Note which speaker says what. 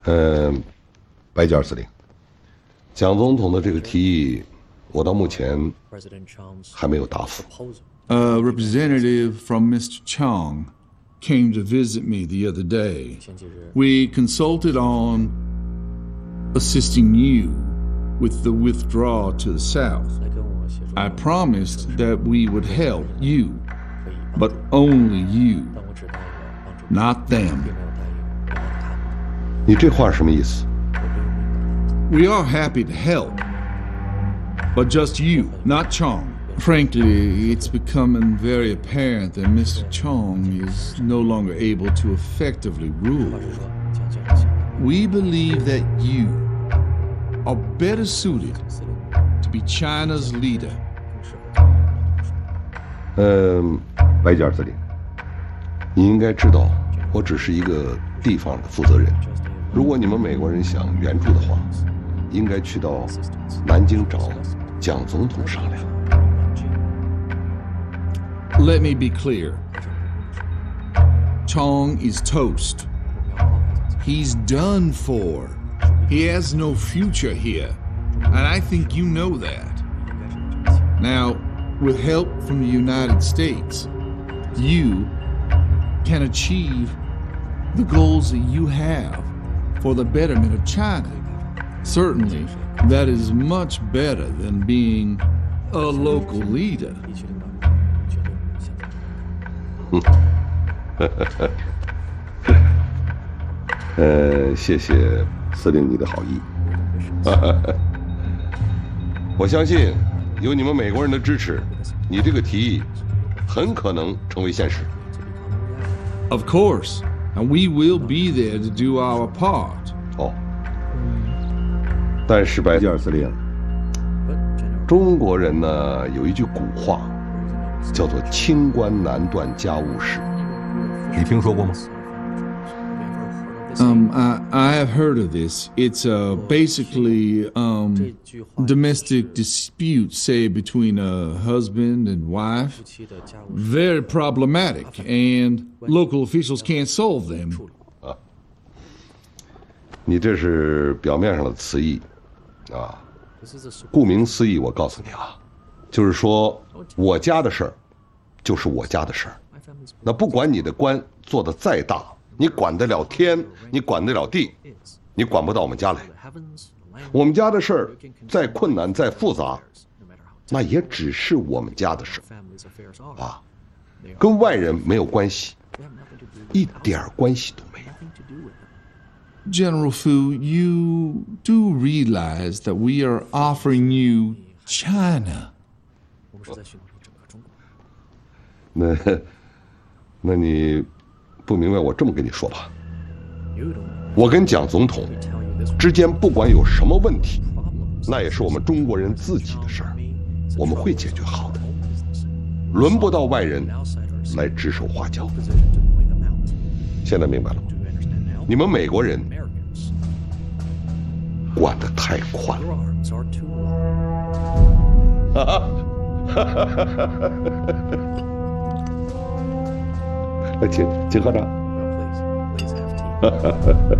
Speaker 1: 白吉尔司令，蒋总统的这个提议，我到目前还没有答复。
Speaker 2: A representative from Mr. Chong came to visit me the other day. We consulted on assisting you with the withdrawal to the South. I promised that we would help you, but only you, not them.
Speaker 1: 你这话什么意思？
Speaker 2: We are happy to help, but just you, not Chong. Frankly, it's becoming very apparent that Mr. Chong is no longer able to effectively rule. We believe that you are better suited to be China's leader.
Speaker 1: 白吉尔司令，你应该知道，我只是一个地方的负责人。如果你们美国人想援助的话，应该去到南京找蒋总统商量。
Speaker 2: Let me be clear. Chong is toast. He's done for. He has no future here, and I think you know that. Now, with help from the United States, you can achieve the goals that you have for the betterment of China. Certainly, that is much better than being a local leader.
Speaker 1: 谢谢司令你的好意。我相信有你们美国人的支持，你这个提议很可能成为现实。
Speaker 2: Of course, and we will be there to do our part.
Speaker 1: 哦，但是白吉尔司令，中国人呢有一句古话，叫做“清官难断家务事”，你听说过吗？
Speaker 2: I have heard of this. It's basically domestic dispute, say, between a husband and wife. Very problematic, and local officials can't solve them.
Speaker 1: 你这是表面上的词义，啊，顾名思义，我告诉你啊，就是说我家的事儿，就是我家的事儿。那不管你的官做得再大。 你管得了天，你管得了地，你管不到我们家来。我们家的事儿再困难再复杂，那也只是我们家的事儿，啊，跟外人没有关系，一点关系都没有。
Speaker 2: General Fu, you do realize that we are offering you China.
Speaker 1: 那你。 不明白，我这么跟你说吧，我跟蒋总统之间不管有什么问题，那也是我们中国人自己的事儿，我们会解决好的，轮不到外人来指手画脚。现在明白了吗？你们美国人管得太宽了。来，请喝茶。